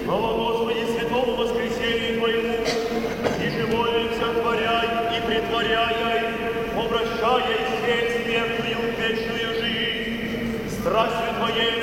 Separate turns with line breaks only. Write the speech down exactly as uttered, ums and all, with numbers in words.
Слава Господи, святому воскресению Твоему, и живое сотворяй, и притворяй, обращая сеть смертную в вечную жизнь, страстью Твоей